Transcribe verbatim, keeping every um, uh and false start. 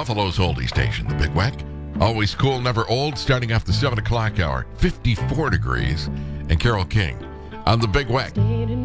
Buffalo's oldie station, the Big Weck. Always cool, never old, starting off the seven o'clock hour. fifty-four degrees. And Carole King on the Big Weck.